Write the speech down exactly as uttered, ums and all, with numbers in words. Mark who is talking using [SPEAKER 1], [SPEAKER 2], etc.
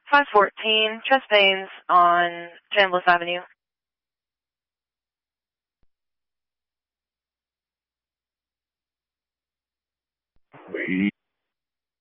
[SPEAKER 1] five fourteen, chest pains on Chambliss Avenue.
[SPEAKER 2] We